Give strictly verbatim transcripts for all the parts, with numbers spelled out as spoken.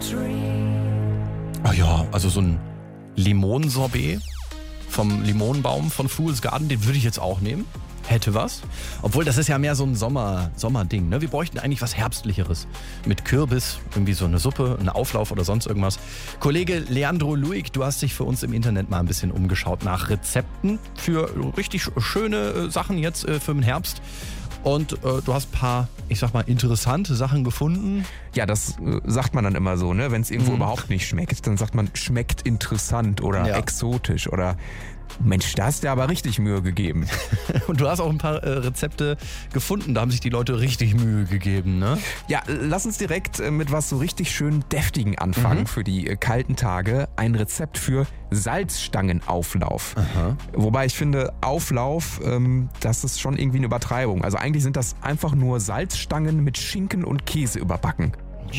Ach ja, also so ein Limonensorbet vom Limonenbaum von Fool's Garden, den würde ich jetzt auch nehmen. Hätte was. Obwohl, das ist ja mehr so ein Sommer, Sommerding. Ne? Wir bräuchten eigentlich was Herbstlicheres. Mit Kürbis, irgendwie so eine Suppe, einen Auflauf oder sonst irgendwas. Kollege Leandro Luig, du hast dich für uns im Internet mal ein bisschen umgeschaut nach Rezepten für richtig schöne Sachen jetzt äh, für den Herbst. Und äh, du hast ein paar, ich sag mal, interessante Sachen gefunden. Ja, das äh, sagt man dann immer so, ne? Wenn es irgendwo mhm. überhaupt nicht schmeckt, dann sagt man, schmeckt interessant oder ja. exotisch oder Mensch, da hast du dir aber richtig Mühe gegeben. Und du hast auch ein paar äh, Rezepte gefunden, da haben sich die Leute richtig Mühe gegeben, ne? Ja, lass uns direkt äh, mit was so richtig schön Deftigen anfangen mhm. für die äh, kalten Tage. Ein Rezept für Salzstangenauflauf. Aha. Wobei ich finde, Auflauf, ähm, das ist schon irgendwie eine Übertreibung. Also eigentlich sind das einfach nur Salzstangen mit Schinken und Käse überbacken.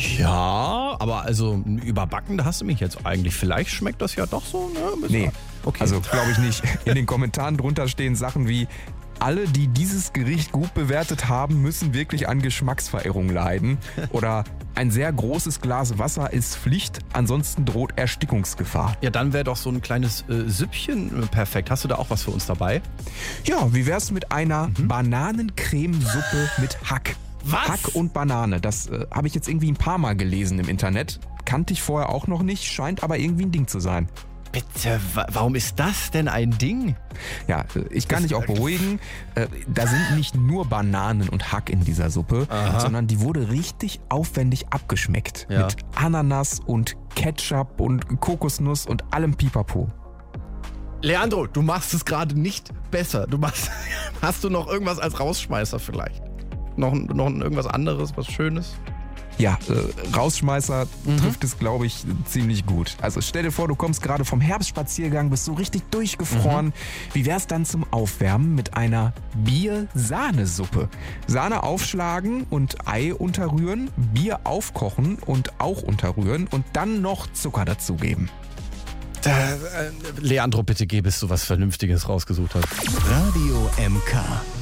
Ja, aber also überbacken, da hast du mich jetzt eigentlich. Vielleicht schmeckt das ja doch so, ne? Nee, okay. Also glaube ich nicht. In den Kommentaren drunter stehen Sachen wie: Alle, die dieses Gericht gut bewertet haben, müssen wirklich an Geschmacksverirrung leiden. Oder ein sehr großes Glas Wasser ist Pflicht, ansonsten droht Erstickungsgefahr. Ja, dann wäre doch so ein kleines äh, Süppchen perfekt. Hast du da auch was für uns dabei? Ja, wie wär's mit einer mhm. Bananencremesuppe mit Hack? Was? Hack und Banane, das äh, habe ich jetzt irgendwie ein paar Mal gelesen im Internet. Kannte ich vorher auch noch nicht, scheint aber irgendwie ein Ding zu sein. Bitte, wa- warum ist das denn ein Ding? Ja, ich kann dich auch beruhigen. Äh, da sind nicht nur Bananen und Hack in dieser Suppe, Aha. sondern die wurde richtig aufwendig abgeschmeckt. Ja. Mit Ananas und Ketchup und Kokosnuss und allem Pipapo. Leandro, du machst es gerade nicht besser. Du machst, hast du noch irgendwas als Rausschmeißer vielleicht? Noch, noch irgendwas anderes, was Schönes? Ja, äh, Rausschmeißer mhm. trifft es, glaube ich, ziemlich gut. Also stell dir vor, du kommst gerade vom Herbstspaziergang, bist so richtig durchgefroren. Mhm. Wie wär's dann zum Aufwärmen mit einer Bier-Sahnesuppe? Sahne aufschlagen und Ei unterrühren, Bier aufkochen und auch unterrühren und dann noch Zucker dazugeben. Da, äh, Leandro, bitte geh, bis du was Vernünftiges rausgesucht hast. Radio M K.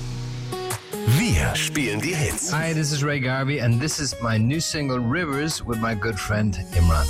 Wir spielen die Hits. Hi, this is Ray Garvey and this is my new single Rivers with my good friend Imran.